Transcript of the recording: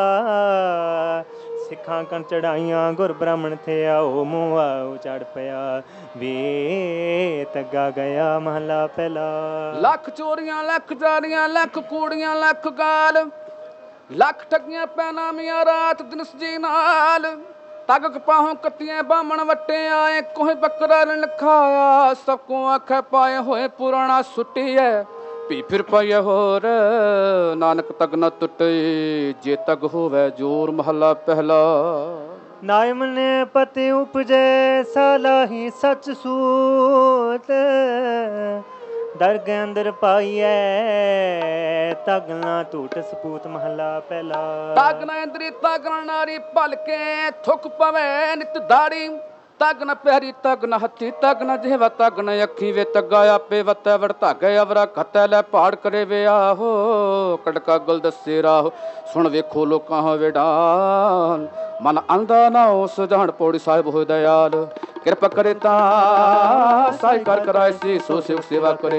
ਸਿੱਖਾਂ ਕਣ ਚੜਾਈਆਂ ਗੁਰ ਬ੍ਰਾਹਮਣ ਥੇ ਆਓ ਮੂੰਹ ਆਓ ਚੜ ਪਿਆ ਵੇ ਤੱਗਾ ਗਿਆ ਮਹਲਾ ਪਹਿਲਾ। ਲੱਖ ਚੋਰੀਆਂ ਲੱਖ ਜਾਰੀਆਂ ਲੱਖ ਕੂੜੀਆਂ ਲੱਖ ਗਾਲ ਲੱਖ ਠੱਗੀਆਂ ਪੈਨਾਮੀਆਂ ਰਾਤ ਦਿਨ ਸਜੀ ਨਾਲ ਤੱਗ ਕਪਾਹੋਂ ਕੱਤੀਆਂ ਬਾਹਮਣ ਵੱਟੇ ਆਏ ਕੋਹ ਬੱਕਰਾ ਲਖਾਇਆ ਸਭ ਕੋ ਆਖੇ ਪਾਏ ਹੋਏ ਪੁਰਾਣਾ ਸੁੱਟੀ ਐ ਵੀ ਫਿਰ ਪਾਏ ਹੋਰ ਨਾਨਕ ਤੱਕ ਨਾ ਟੁੱਟੇ ਜੇ ਤੱਕ ਹੋਵੇ ਜੋਰ ਮਹੱਲਾ ਪਹਿਲਾ। ਨਾਇਮ ਨੇ ਪਤੀ ਉਪਜੇ ਸਲਾਹੀ ਸੱਚ ਸੂਤ ਦਰਗ ਅੰਦਰ ਪਾਈਐ ਤਗਨਾ ਝੂਠ ਸਪੂਤ ਮਹਲਾ ਪਹਿਲਾ। ਤਗਨਾ ਇੰਦਰੀ ਤਗਨਾ ਨਾਰੀ ਭਲ ਕੇ ਥੁੱਕ ਪਵੇ ਨਿਤ ਦਾੜੀ ਤਗਨ ਪਿਆਰੀ ਤਗਨ ਹੱਥੀ ਤਗਨ ਜਿਹਵਾ ਤਗਨ ਅੱਖੀ ਵੇ ਤੱਗਾ ਆਪੇ ਵਤੈ ਵੜ ਧਾਗੇ ਅਵਰਾ ਖਤੈ ਲੈ ਪਹਾੜ ਕਰੇ ਵੇ ਆਹੋ ਕੜਕਾ ਗੁਲ ਦੱਸੇ ਰਾਹੋ ਸੁਣ ਵੇਖੋ ਲੋਕਾਂ ਹੋਵੇ ਡਾਨ ਮਨ ਆਂਦਾ ਨਾ ਉਸ ਜਹਾਨ ਪੌੜੀ ਸਾਹਿਬ ਹੋਏ ਦਇਆਲ ਕਿਰਪਾ ਕਰੇ ਤਾਂ ਸਾਈ ਕਰ ਕਰਾਇ ਸੀ ਸੋ ਸੇਵ ਸੇਵਾ ਕਰੇ।